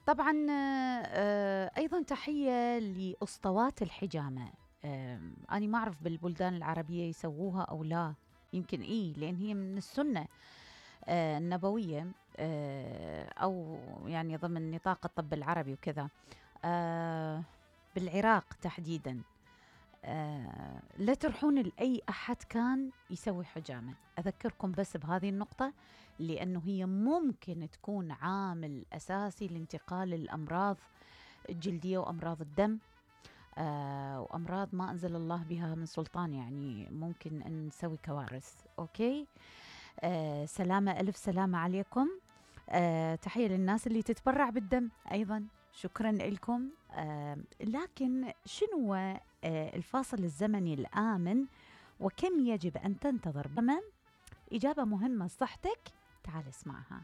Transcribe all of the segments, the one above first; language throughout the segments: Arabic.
طبعا أيضا تحية لأسطوات الحجامة. أنا ما أعرف بالبلدان العربية يسووها أو لا، يمكن لأن هي من السنة النبوية، أو يعني ضمن نطاق الطب العربي وكذا. بالعراق تحديدا لا ترحون لأي أحد كان يسوي حجامة. أذكركم بس بهذه النقطة، لأنه هي ممكن تكون عامل أساسي لانتقال الأمراض الجلدية وأمراض الدم، وأمراض ما أنزل الله بها من سلطان، يعني ممكن أن نسوي كوارث. أوكي، سلامة، ألف سلامة عليكم. تحية للناس اللي تتبرع بالدم أيضا، شكرا لكم. لكن شنو الفاصل الزمني الآمن، وكم يجب أن تنتظر؟ تمام، إجابة مهمة لصحتك، تعال اسمعها.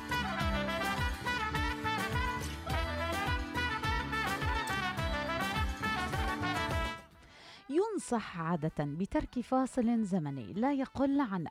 ينصح عادة بترك فاصل زمني لا يقل عن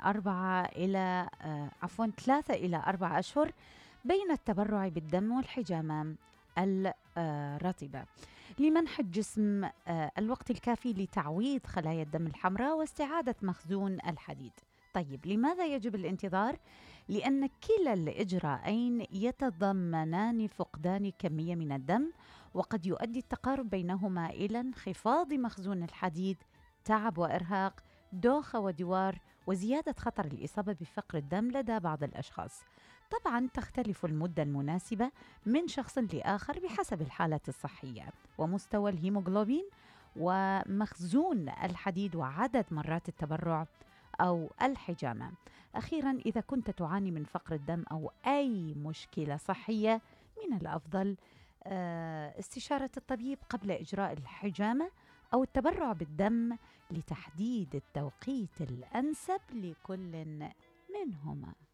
3 إلى 4 أشهر بين التبرع بالدم والحجامة الرطبة، لمنح الجسم الوقت الكافي لتعويض خلايا الدم الحمراء واستعادة مخزون الحديد. طيب، لماذا يجب الانتظار؟ لأن كلا الإجراءين يتضمنان فقدان كمية من الدم، وقد يؤدي التقارب بينهما إلى انخفاض مخزون الحديد، تعب وإرهاق، دوخة ودوار، وزيادة خطر الإصابة بفقر الدم لدى بعض الأشخاص. طبعا تختلف المدة المناسبة من شخص لآخر بحسب الحالة الصحية ومستوى الهيموغلوبين ومخزون الحديد وعدد مرات التبرع أو الحجامة. أخيرا، إذا كنت تعاني من فقر الدم أو أي مشكلة صحية، من الأفضل استشارة الطبيب قبل إجراء الحجامة أو التبرع بالدم لتحديد التوقيت الأنسب لكل منهما.